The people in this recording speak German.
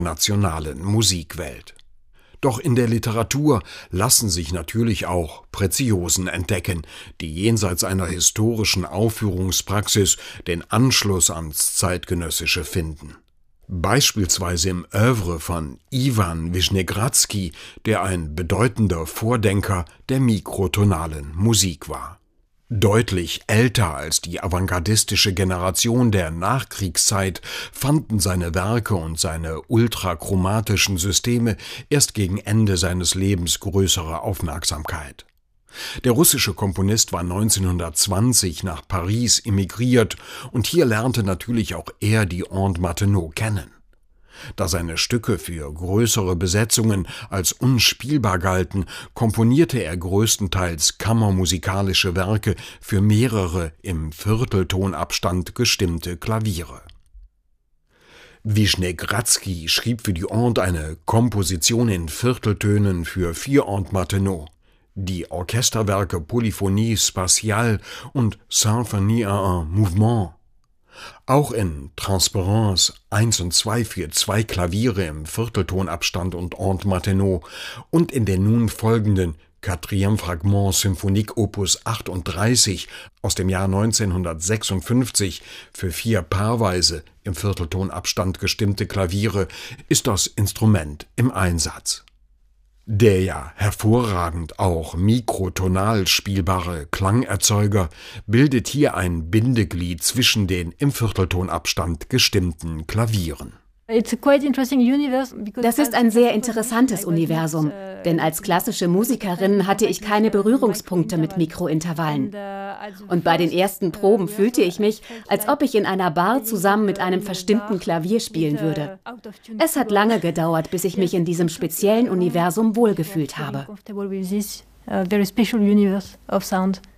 nationalen Musikwelt. Doch in der Literatur lassen sich natürlich auch Preziosen entdecken, die jenseits einer historischen Aufführungspraxis den Anschluss ans Zeitgenössische finden. Beispielsweise im Œuvre von Iwan Wischnegradski, der ein bedeutender Vordenker der mikrotonalen Musik war. Deutlich älter als die avantgardistische Generation der Nachkriegszeit fanden seine Werke und seine ultrachromatischen Systeme erst gegen Ende seines Lebens größere Aufmerksamkeit. Der russische Komponist war 1920 nach Paris emigriert und hier lernte natürlich auch er die Aunt Martenot kennen. Da seine Stücke für größere Besetzungen als unspielbar galten, komponierte er größtenteils kammermusikalische Werke für mehrere im Vierteltonabstand gestimmte Klaviere. Wischnegradski schrieb für die Aunt eine Komposition in Vierteltönen für 4 Aunt Martenot. Die Orchesterwerke Polyphonie spatiale und Symphonie à un mouvement. Auch in Transparence 1 und 2 für 2 Klaviere im Vierteltonabstand und Aunt Martenot und in den nun folgenden Quatrième Fragment Symphonique Opus 38 aus dem Jahr 1956 für 4 paarweise im Vierteltonabstand gestimmte Klaviere ist das Instrument im Einsatz. Der ja hervorragend auch mikrotonal spielbare Klangerzeuger bildet hier ein Bindeglied zwischen den im Vierteltonabstand gestimmten Klavieren. Das ist ein sehr interessantes Universum, denn als klassische Musikerin hatte ich keine Berührungspunkte mit Mikrointervallen. Und bei den ersten Proben fühlte ich mich, als ob ich in einer Bar zusammen mit einem verstimmten Klavier spielen würde. Es hat lange gedauert, bis ich mich in diesem speziellen Universum wohlgefühlt habe. Very special universe of sound.